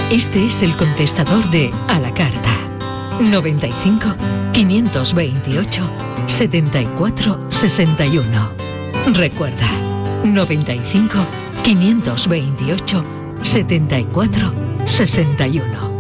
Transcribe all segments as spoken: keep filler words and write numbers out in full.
Este es el contestador de A la Carta. noventa y cinco, quinientos veintiocho, setenta y cuatro, sesenta y uno. Recuerda, noventa y cinco, quinientos veintiocho, setenta y cuatro, sesenta y uno.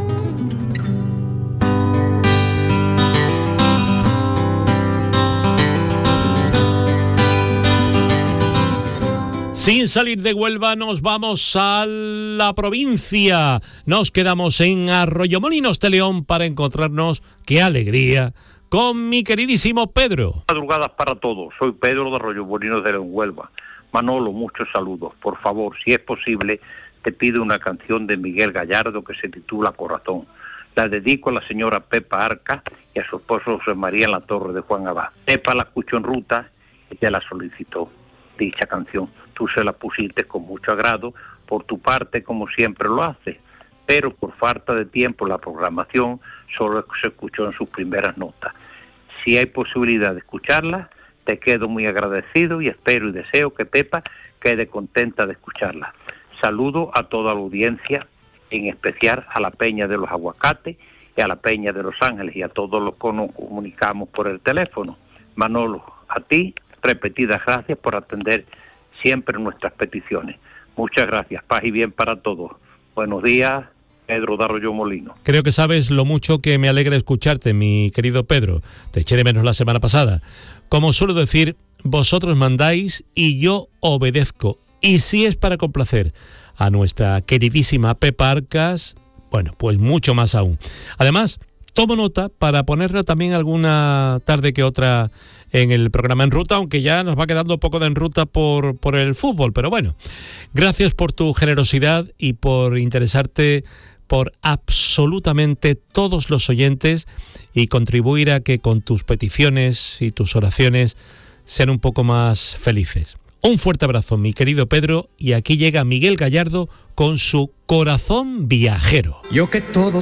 Sin salir de Huelva nos vamos a la provincia. Nos quedamos en Arroyomolinos de León para encontrarnos, qué alegría, con mi queridísimo Pedro. Madrugadas para todos. Soy Pedro de Arroyomolinos de León, Huelva. Manolo, muchos saludos. Por favor, si es posible, te pido una canción de Miguel Gallardo que se titula Corazón. La dedico a la señora Pepa Arca y a su esposo José María en la Torre de Juan Abad. Pepa la escuchó en ruta y te la solicitó, dicha canción. Tú se la pusiste con mucho agrado, por tu parte, como siempre lo haces, pero por falta de tiempo la programación solo se escuchó en sus primeras notas. Si hay posibilidad de escucharla, te quedo muy agradecido y espero y deseo que Pepa quede contenta de escucharla. Saludo a toda la audiencia, en especial a la Peña de los Aguacates y a la Peña de Los Ángeles y a todos los que nos comunicamos por el teléfono. Manolo, a ti, repetidas gracias por atender siempre nuestras peticiones. Muchas gracias, paz y bien para todos. Buenos días, Pedro de Arroyomolinos. Creo que sabes lo mucho que me alegra escucharte, mi querido Pedro. Te eché de menos la semana pasada. Como suelo decir, vosotros mandáis y yo obedezco. Y si es para complacer a nuestra queridísima Pepa Arcas, bueno, pues mucho más aún. Además, tomo nota para ponerla también alguna tarde que otra en el programa En Ruta, aunque ya nos va quedando poco de En Ruta por, por el fútbol, pero bueno, gracias por tu generosidad y por interesarte por absolutamente todos los oyentes y contribuir a que con tus peticiones y tus oraciones sean un poco más felices. Un fuerte abrazo, mi querido Pedro, y aquí llega Miguel Gallardo con su Corazón Viajero. Yo que todo